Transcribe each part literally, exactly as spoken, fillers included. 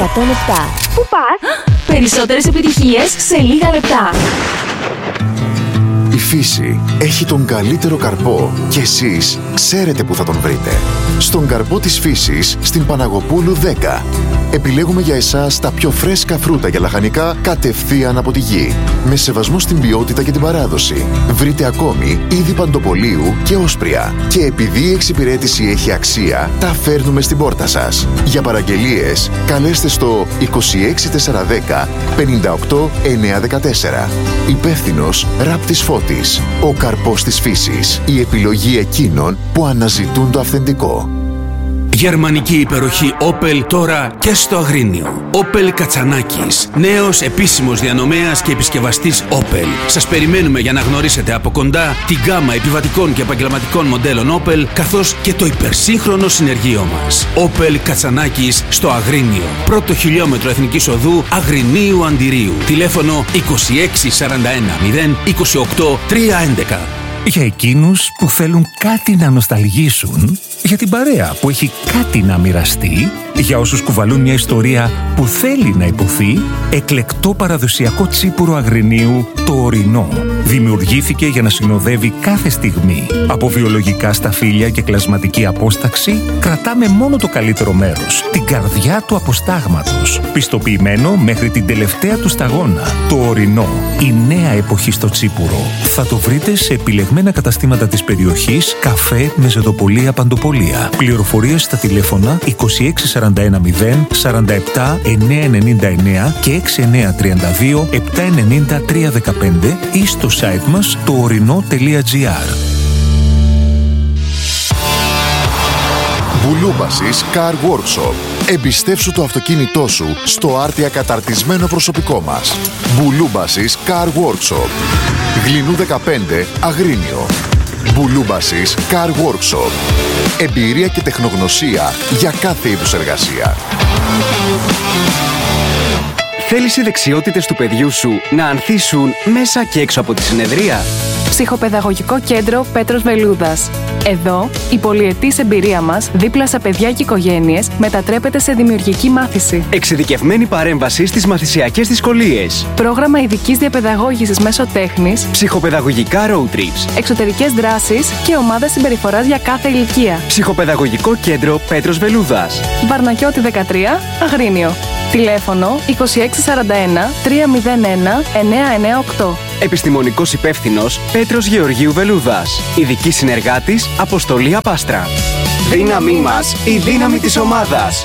εκατό επτά. Πού πας? Περισσότερες επιτυχίες σε λίγα λεπτά. Η φύση έχει τον καλύτερο καρπό και εσείς ξέρετε που θα τον βρείτε. Στον καρπό της φύσης, στην Παναγοπούλου δέκα. Επιλέγουμε για εσάς τα πιο φρέσκα φρούτα και λαχανικά κατευθείαν από τη γη. Με σεβασμό στην ποιότητα και την παράδοση. Βρείτε ακόμη είδη παντοπολίου και όσπρια. Και επειδή η εξυπηρέτηση έχει αξία, τα φέρνουμε στην πόρτα σας. Για παραγγελίες, καλέστε στο είκοσι έξι τετρακόσια δέκα πενήντα οκτώ εννιακόσια δεκατέσσερα. Υπεύθυνος Ράπτης Φώτης. Ο καρπός της φύσης. Η επιλογή εκείνων που αναζητούν το αυθεντικό. Γερμανική υπεροχή Opel τώρα και στο Αγρίνιο. Opel Κατσανάκης. Νέος επίσημος διανομέας και επισκευαστής Opel. Σας περιμένουμε για να γνωρίσετε από κοντά την γκάμα επιβατικών και επαγγελματικών μοντέλων Opel, καθώς και το υπερσύγχρονο συνεργείο μας. Opel Κατσανάκης στο Αγρίνιο. Πρώτο χιλιόμετρο Εθνικής Οδού Αγρινίου Αντιρίου. Τηλέφωνο είκοσι έξι σαράντα ένα μηδέν είκοσι οκτώ τριακόσια έντεκα. Για εκείνους που θέλουν κάτι να νοσταλγήσουν, για την παρέα που έχει κάτι να μοιραστεί, για όσους κουβαλούν μια ιστορία που θέλει να υποθεί, εκλεκτό παραδοσιακό τσίπουρο Αγρινίου, το Ορεινό. Δημιουργήθηκε για να συνοδεύει κάθε στιγμή. Από βιολογικά σταφύλια και κλασματική απόσταξη, κρατάμε μόνο το καλύτερο μέρος, την καρδιά του αποστάγματος. Πιστοποιημένο μέχρι την τελευταία του σταγόνα. Το Ορεινό, η νέα εποχή στο τσίπουρο. Θα το βρείτε σε επιλεγμένα καταστήματα της περιοχής, καφέ, μεζεδοπολία, παντοπολία. Πληροφορίες στα τηλέφωνα είκοσι έξι σαράντα ένα μηδέν σαράντα επτά εννιακόσια ενενήντα εννέα και έξι εννιακόσια τριάντα δύο επτακόσια ενενήντα τριακόσια δεκαπέντε ή στο site μας το ορεινό τελεία τζι άρ. Μπουλούμπασης Car Workshop. Εμπιστεύσου το αυτοκίνητό σου στο άρτια καταρτισμένο προσωπικό μας. Μπουλούμπασης Car Workshop. Γλυνού δεκαπέντε, Αγρίνιο. Μπουλούμπασης Car Workshop. Εμπειρία και τεχνογνωσία για κάθε είδους εργασία. Θέλεις οι δεξιότητες του παιδιού σου να ανθίσουν μέσα και έξω από τη συνεδρία? Ψυχοπαιδαγωγικό κέντρο Πέτρος Βελούδας. Εδώ, η πολυετής εμπειρία μας δίπλα σε παιδιά και οικογένειες μετατρέπεται σε δημιουργική μάθηση. Εξειδικευμένη παρέμβαση στις μαθησιακές δυσκολίες. Πρόγραμμα ειδικής διαπαιδαγώγησης μέσω τέχνης. Ψυχοπαιδαγωγικά road trips. Εξωτερικές δράσεις και ομάδες συμπεριφοράς για κάθε ηλικία. Ψυχοπαιδαγωγικό κέντρο Πέτρος Βελούδας. Βαρνακιώτη δεκατρία, Αγρίνιο. Τηλέφωνο είκοσι έξι σαράντα ένα τριακόσια ένα εννιακόσια ενενήντα οκτώ. Επιστημονικός υπεύθυνος Πέτρος Γεωργίου Βελούδας. Ειδική συνεργάτης Αποστολή Απάστρα. Δύναμή μας, η δύναμη της ομάδας.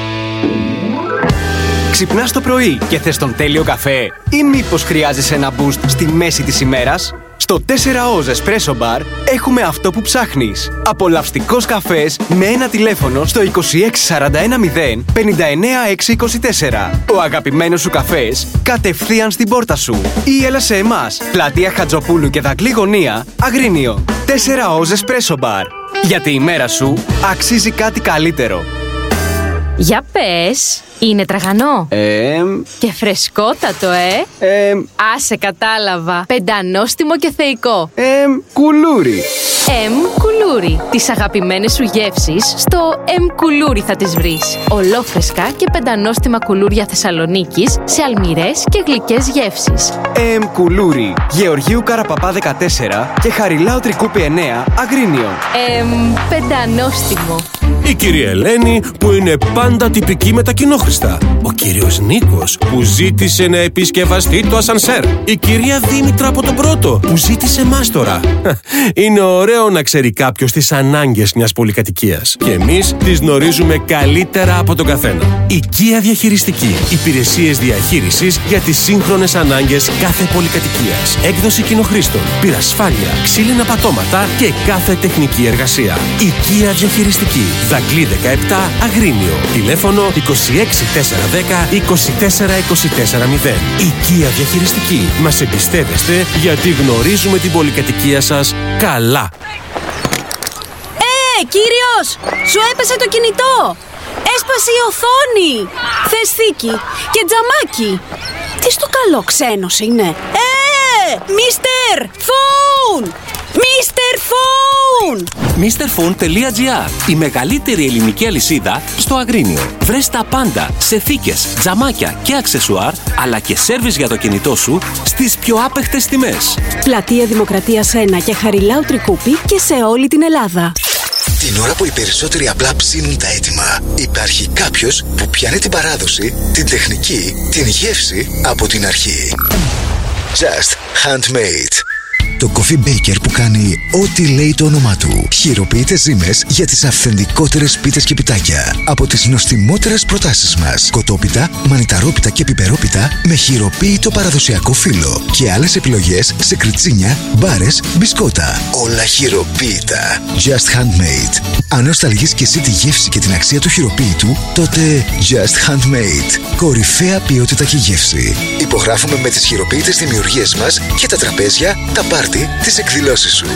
Ξυπνάς το πρωί και θες τον τέλειο καφέ ή μήπως χρειάζεσαι ένα boost στη μέση της ημέρας? Στο τέσσερα O's Espresso Bar έχουμε αυτό που ψάχνεις. Απολαυστικός καφές με ένα τηλέφωνο στο είκοσι έξι σαράντα ένα μηδέν πενήντα εννέα έξι είκοσι τέσσερα. Ο αγαπημένος σου καφές κατευθείαν στην πόρτα σου. Ή έλα σε εμάς, πλατεία Χατζοπούλου και Δαγκλή Γωνία, Αγρίνιο. τέσσερα O's Espresso Bar. Γιατί η μέρα σου αξίζει κάτι καλύτερο. Για πες, είναι τραγανό. Ε, και φρεσκότατο, ε. Ε, Άσε, κατάλαβα. Πεντανόστιμο και θεϊκό. Ε, κουλούρι. Εμ Κουλούρι. Τις αγαπημένες σου γεύσεις στο Εμ Κουλούρι θα τις βρεις. Ολόφρεσκα και πεντανόστιμα κουλούρια Θεσσαλονίκης σε αλμυρές και γλυκές γεύσεις. Εμ Κουλούρι. Γεωργίου Καραπαπά δεκατέσσερα και Χαριλάου Τρικούπη εννέα, Αγρίνιο. Εμ Πεντανόστιμο. Η κυρία Ελένη που είναι πάντα τυπική με τα κοινόχρηστα. Ο κύριος Νίκος που ζήτησε να επισκευαστεί το ασανσέρ. Η κυρία Δήμητρα από τον Πρώτο που ζήτησε μάστορα. Είναι ωραίο να ξέρει κάποιος τις ανάγκες μιας πολυκατοικίας. Και εμείς τις γνωρίζουμε καλύτερα από τον καθένα. Οικία Διαχειριστική. Υπηρεσίες διαχείρισης για τις σύγχρονες ανάγκες κάθε πολυκατοικίας. Έκδοση κοινοχρήστων, πυρασφάλεια, ξύλινα πατώματα και κάθε τεχνική εργασία. Οικία Διαχειριστική. Δαγκλή δεκαεπτά, Αγρίνιο. Τηλέφωνο είκοσι έξι τετρακόσια δέκα είκοσι τέσσερα είκοσι τέσσερα μηδέν. Οικία Διαχειριστική. Μας εμπιστεύεστε γιατί γνωρίζουμε την πολυκατοικία σας καλά. Ε, κύριος! Σου έπεσε το κινητό! Έσπασε η οθόνη! Θες θήκη και τζαμάκι! Τι στο καλό ξένος είναι! Ε, μίστερ! Φόουν! Μίστερ Φουν! μίστερ φουν τελεία τζι άρ, η μεγαλύτερη ελληνική αλυσίδα στο Αγρίνιο. Βρες τα πάντα σε θήκες, τζαμάκια και αξεσουάρ, αλλά και σέρβις για το κινητό σου στις πιο άπεχτες τιμές. Πλατεία Δημοκρατίας ένα και Χαριλάου Τρικούπη και σε όλη την Ελλάδα. Την ώρα που οι περισσότεροι απλά ψήνουν τα έτοιμα, υπάρχει κάποιος που πιάνει την παράδοση, την τεχνική, την γεύση από την αρχή. Just Handmade. Το Coffee Baker που κάνει ό,τι λέει το όνομά του. Χειροποίητε ζύμες για τις αυθεντικότερες πίτες και πιτάκια. Από τις νοστιμότερες προτάσεις μας. Κοτόπιτα, μανιταρόπιτα και πιπερόπιτα με χειροποίητο παραδοσιακό φύλλο. Και άλλες επιλογές σε κριτσίνια, μπάρες, μπισκότα. Όλα χειροποίητα. Just Handmade. Αν νοσταλγείς και εσύ τη γεύση και την αξία του χειροποίητου, τότε Just Handmade. Κορυφαία ποιότητα και γεύση. Υπογράφουμε με τις χειροποίητες δημιουργίες μας και τα τραπέζια, τα πάρτι, τις εκδηλώσεις σου.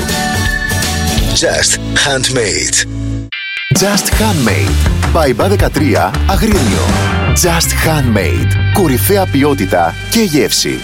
Just Handmade. Just Handmade. Παϊμπά δεκατρία, Αγρίνιο. Just Handmade. Κορυφαία ποιότητα και γεύση.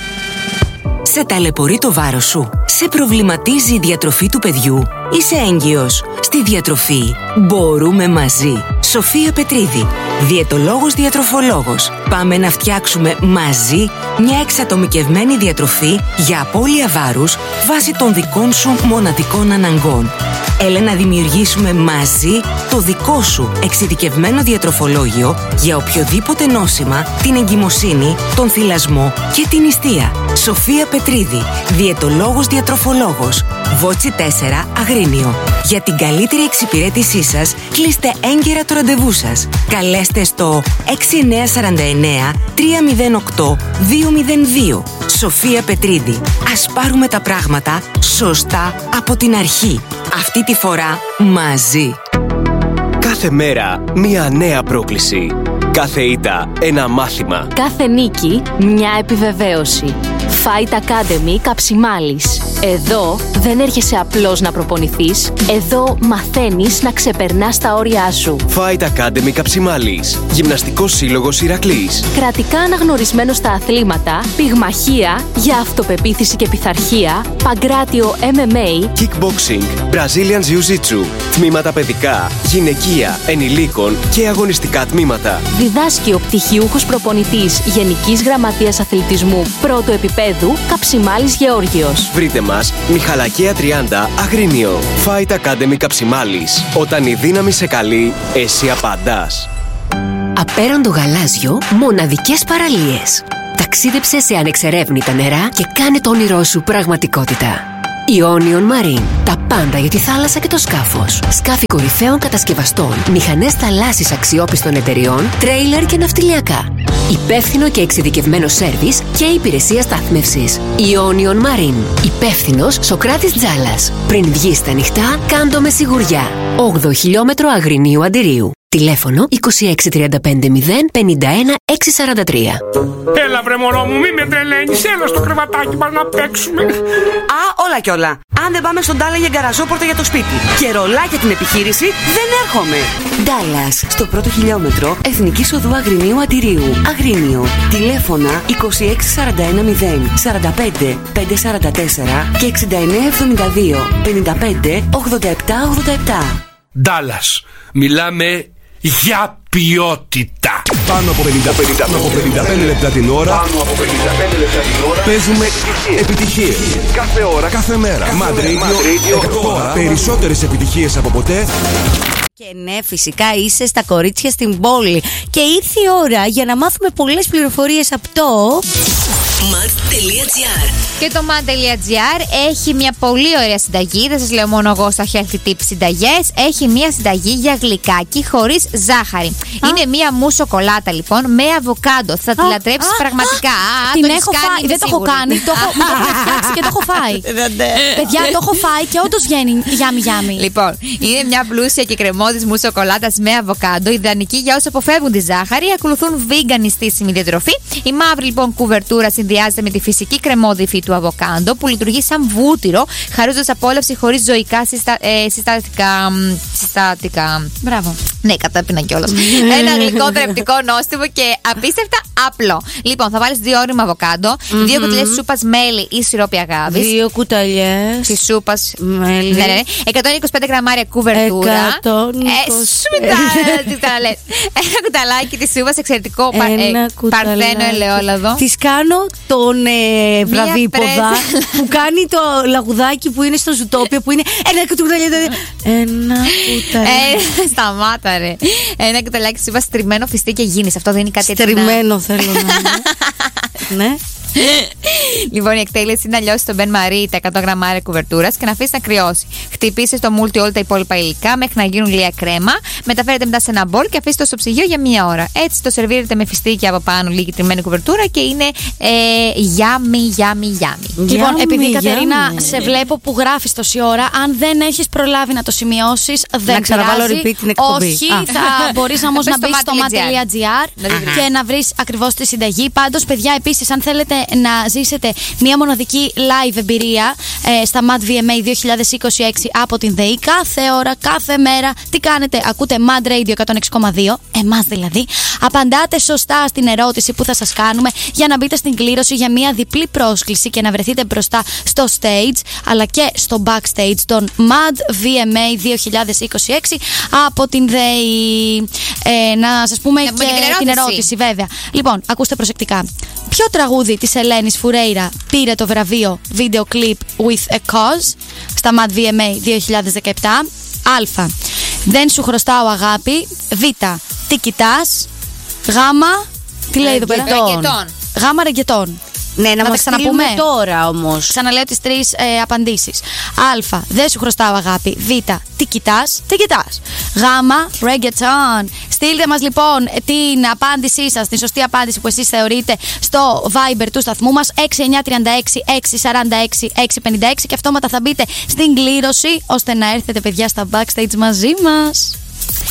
Σε ταλαιπωρεί το βάρος σου? Σε προβληματίζει η διατροφή του παιδιού? Είσαι έγκυος? Στη διατροφή μπορούμε μαζί. Σοφία Πετρίδη, διαιτολόγος διατροφολόγος. Πάμε να φτιάξουμε μαζί μια εξατομικευμένη διατροφή για απώλεια βάρους βάσει των δικών σου μοναδικών αναγκών. Έλα να δημιουργήσουμε μαζί το δικό σου εξειδικευμένο διατροφολόγιο για οποιοδήποτε νόσημα, την εγκυμοσύνη, τον θυλασμό και την νηστεία. Σοφία Πετρίδη, διαιτολόγος διατροφολόγος. Βότσι τέσσερα, Αγρίνιο. Για την καλύτερη εξυπηρέτησή σας, κλείστε έγκαιρα το ραντεβού σας. Καλέστε στο έξι εννιά τέσσερα εννιά τρία μηδέν οκτώ δύο μηδέν δύο. Σοφία Πετρίδη. Ας πάρουμε τα πράγματα σωστά από την αρχή. Αυτή τη φορά μαζί. Κάθε μέρα μία νέα πρόκληση. Κάθε ήττα ένα μάθημα. Κάθε νίκη μια επιβεβαίωση. Fight Academy Καψιμάλης. Εδώ δεν έρχεσαι απλώς να προπονηθείς. Εδώ μαθαίνεις να ξεπερνάς τα όρια σου. Fight Academy Καψιμάλης. Γυμναστικός σύλλογος Ηρακλής. Κρατικά αναγνωρισμένο στα αθλήματα, πυγμαχία για αυτοπεποίθηση και πειθαρχία, παγκράτιο εμ εμ έι, Kickboxing, Brazilian Jiu-Jitsu, τμήματα παιδικά, γυναικεία, ενηλίκων και αγωνιστικά τμήματα. Διδάσκει ο πτυχιούχος προπονητής Γενικής Γραμματείας Αθλητισμού πρώτου επίπεδου Καψιμάλης Γεώργιος. Βρείτε μας Μιχαλακία τριάντα, Αγρίνιο. Fight Academy Καψιμάλης. Όταν η δύναμη σε καλεί, εσύ απαντάς. Απέραντο γαλάζιο, μοναδικές παραλίες. Ταξίδεψε σε ανεξερεύνητα νερά και κάνε το όνειρό σου πραγματικότητα. Ionian Marine. Τα πάντα για τη θάλασσα και το σκάφος. Σκάφη κορυφαίων κατασκευαστών, μηχανές θαλάσσης αξιόπιστων εταιριών, τρέιλερ και ναυτιλιακά. Υπεύθυνο και εξειδικευμένο σέρβις και υπηρεσία στάθμευσης. Ionian Marine. Υπεύθυνος Σοκράτης Τζάλας. Πριν βγεις στα νυχτά, κάντο με σιγουριά. όγδοο χιλιόμετρο Αγρινίου Αντιρίου. Τηλέφωνο είκοσι έξι τριάντα πέντε μηδέν πενήντα ένα έξι σαράντα τρία. Έλα βρε μωρό μου, μη με τρελαίνεις. Έλα στο κρεβατάκι μας να παίξουμε. Α, όλα κι όλα. Αν δεν πάμε στον Ντάλα για γκαραζόπορτα για το σπίτι και ρολά για την επιχείρηση, δεν έρχομαι. Ντάλλας, στο πρώτο χιλιόμετρο Εθνικής Οδού Αγρινίου Αντιρίου. Αγρίνιο. Τηλέφωνα είκοσι έξι σαράντα ένα μηδέν σαράντα πέντε πεντακόσια σαράντα τέσσερα και εξήντα εννέα εβδομήντα δύο πενήντα πέντε ογδόντα επτά ογδόντα επτά. Ντάλλας, μιλάμε για ποιότητα. Πάνω από πενήντα, πενήντα, πάνω από πενήντα πέντε λεπτά την ώρα. Πάνω από πενήντα πέντε λεπτά την ώρα. Παίζουμε επιτυχίες. Κάθε ώρα, κάθε μέρα. Mad Radio, εκ τώρα. Περισσότερες επιτυχίες από ποτέ. Και ναι, φυσικά είσαι στα κορίτσια στην πόλη. Και ήρθε η ώρα για να μάθουμε πολλές πληροφορίες από το Mad.gr. Και το Mad.gr έχει μια πολύ ωραία συνταγή. Δεν σας λέω μόνο εγώ στα Healthy Tips συνταγές. Έχει μια συνταγή για γλυκάκι χωρίς ζάχαρη. Α. Είναι μια μου σοκολάτα λοιπόν με αβοκάντο. Θα τη λατρέψεις πραγματικά. Α, την έχω φάει. Δεν το έχω κάνει. Το έχω φτιάξει και το έχω φάει. Παιδιά, το έχω φάει και όντως βγαίνει γιάμι γιάμι. Λοιπόν, είναι μια πλούσια και κρεμώδης μου σοκολάτας με αβοκάντο. Ιδανική για όσους αποφεύγουν τη ζάχαρη. Ακολουθούν vegan νηστίσιμη διατροφή. Η μαύρη λοιπόν κουβερτούρα συνδυάζεται με τη φυσική κρεμώδη υφή του αβοκάντο που λειτουργεί σαν βούτυρο, χαρίζοντας απόλαυση χωρίς ζωικά συστα... ε, συστατικά. συστατικά. Μπράβο. Ναι, κατάπινα κιόλας. Ένα γλυκό θρεπτικό νόστιμο και απίστευτα Απλό. Λοιπόν, θα βάλεις δύο ώριμο αβοκάντο, mm-hmm. δύο κουταλιές σούπας μέλι ή σιρόπι αγάπης. Δύο κουταλιές τη σούπας μέλι. Ναι, ναι. εκατόν είκοσι πέντε γραμμάρια κουβερτούρα. εκατόν είκοσι πέντε. Ε, ένα κουταλάκι τη σούπας εξαιρετικό πα, ε, παρθένο ελαιόλαδο. Τη κάνω τον ε, βραδίποδα που κάνει το λαγουδάκι που είναι στο Ζουτόπιο που είναι ένα κουταλάκι. Ένα κουταλάκι. Σταμάτα, ρε. Ένα κουταλάκι σούπας στριμμένο φιστί και γίνεις. Αυτό δεν είναι κάτι έτσι. Στριμμένο θέλω να είναι. Ναι. Λοιπόν, η εκτέλεση είναι να λιώσει τον Μπεν Μαρί τα εκατό γραμμάρια κουβερτούρας και να αφήσει να κρυώσει. Χτυπήσει στο μούλτι όλα τα υπόλοιπα υλικά μέχρι να γίνουν λία κρέμα. Μεταφέρετε μετά σε ένα μπολ και αφήστε το στο ψυγείο για μία ώρα. Έτσι το σερβίρετε με φιστίκι από πάνω, λίγη τριμμένη κουβερτούρα και είναι γιάμι, γιάμι, γιάμι. Λοιπόν, επειδή η Κατερίνα σε βλέπω που γράφεις τόση ώρα, αν δεν έχεις προλάβει να το σημειώσεις, δεν να ξαναβάλω repeat την εκπομπή. Όχι, θα μπορείς όμως να μπεις στο mat.gr και να βρεις ακριβώς τη συνταγή. Πάντως, παιδιά, επίσης, αν θέλετε να ζήσετε μια μοναδική live εμπειρία ε, στα Mad βι εμ έι δύο χιλιάδες είκοσι έξι από την ΔΕΗ, κάθε ώρα, κάθε μέρα, τι κάνετε? Ακούτε Mad Radio εκατόν έξι κόμμα δύο, εμάς δηλαδή. Απαντάτε σωστά στην ερώτηση που θα σας κάνουμε για να μπείτε στην κλήρωση για μια διπλή πρόσκληση και να βρεθείτε μπροστά στο stage αλλά και στο backstage των Mad βι εμ έι δύο χιλιάδες είκοσι έξι από την ΔΕΗ. Ε, να σας πούμε και, και την ερώτηση. την ερώτηση, βέβαια. Λοιπόν, ακούστε προσεκτικά. Ποιο τραγούδι της Ελένης Φουρέιρα πήρε το βραβείο Video Clip with a Cause στα Mad βι εμ έι δύο χιλιάδες δεκαεπτά? Α. Δεν σου χρωστάω αγάπη. Β. Τι κοιτάς. Γ. Τι λέει εδώ πέρα? Γ. Ρεγκετόν. Ναι, να, να μας ξαναπούμε τώρα όμως. Ξαναλέω τις τρεις ε, απαντήσεις. Α. Δεν σου χρωστάω αγάπη. Β. Τι κοιτάς. Τι κοιτάς. Γ. Reggaeton. Στείλτε μας λοιπόν την απάντησή σας, την σωστή απάντηση που εσείς θεωρείτε στο Viber του σταθμού μας έξι εννιά τρία έξι έξι τέσσερα έξι έξι πέντε έξι και αυτόματα θα μπείτε στην κλήρωση ώστε να έρθετε παιδιά στα backstage μαζί μας.